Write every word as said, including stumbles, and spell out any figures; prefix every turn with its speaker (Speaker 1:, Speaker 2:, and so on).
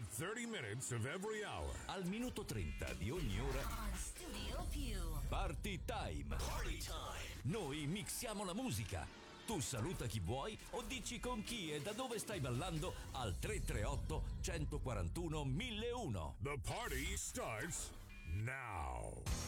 Speaker 1: thirty minutes of every hour.
Speaker 2: Al minuto trenta di ogni ora.
Speaker 3: On Studio Più.
Speaker 2: Party time.
Speaker 4: Party time.
Speaker 2: Noi mixiamo la musica. Tu saluta chi vuoi o dici con chi e da dove stai ballando al tre tre otto, uno quattro uno, mille uno.
Speaker 1: The party starts now.